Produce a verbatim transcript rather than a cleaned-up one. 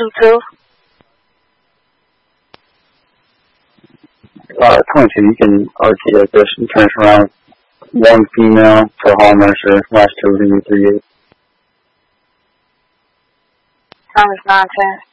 two two. Uh, twenty-two, you can R T O this and turn it around. One female for Hall Mercer, last two, three eight. Thomas nine ten.